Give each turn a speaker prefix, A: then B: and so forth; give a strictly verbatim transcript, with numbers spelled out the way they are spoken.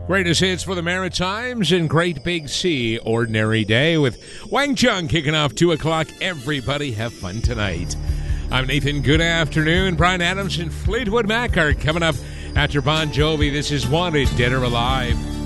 A: Greatest hits for the Maritimes and Great Big Sea. Ordinary Day with Wang Chung kicking off two o'clock. Everybody have fun tonight. I'm Nathan. Good afternoon. Brian Adams and Fleetwood Mac are coming up after Bon Jovi. This is Wanted, Dead or Alive.